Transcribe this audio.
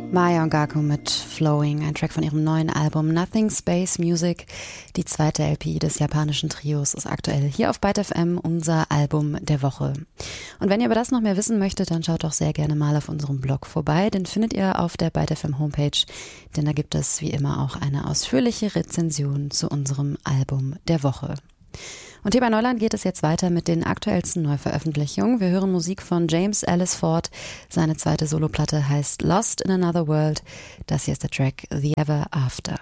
Maya Ongaku mit Flowing, ein Track von ihrem neuen Album Nothing Space Music. Die zweite LP des japanischen Trios ist aktuell hier auf Byte FM unser Album der Woche. Und wenn ihr über das noch mehr wissen möchtet, dann schaut doch sehr gerne mal auf unserem Blog vorbei. Den findet ihr auf der Byte FM Homepage, denn da gibt es wie immer auch eine ausführliche Rezension zu unserem Album der Woche. Und hier bei Neuland geht es jetzt weiter mit den aktuellsten Neuveröffentlichungen. Wir hören Musik von James Ellis Ford. Seine zweite Soloplatte heißt Lost in Another World. Das hier ist der Track The Ever After.